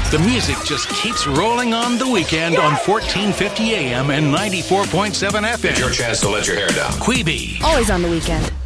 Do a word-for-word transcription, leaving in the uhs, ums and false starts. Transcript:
The music just keeps rolling on the weekend on fourteen fifty A M and ninety-four point seven F M. It's your chance to let your hair down. Queeby. Always on the weekend.